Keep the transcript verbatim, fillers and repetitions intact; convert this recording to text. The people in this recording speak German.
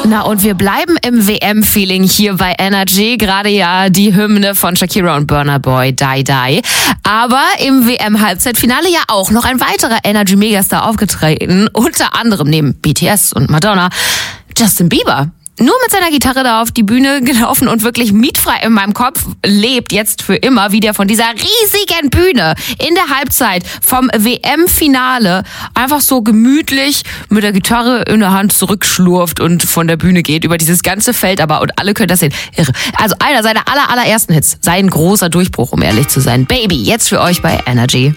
Na und wir bleiben im W M-Feeling hier bei Energy. Gerade ja die Hymne von Shakira und Burna Boy, Die Die. Aber im W M-Halbzeitfinale ja auch noch ein weiterer Energy-Megastar aufgetreten. Unter anderem neben B T S und Madonna, Justin Bieber. Nur mit seiner Gitarre da auf die Bühne gelaufen und wirklich mietfrei in meinem Kopf lebt jetzt für immer wieder von dieser riesigen Bühne in der Halbzeit vom W M-Finale einfach so gemütlich mit der Gitarre in der Hand zurückschlurft und von der Bühne geht über dieses ganze Feld aber und alle können das sehen. Irre. Also einer seiner aller allerersten Hits, sein großer Durchbruch, um ehrlich zu sein. Baby, jetzt für euch bei Energy.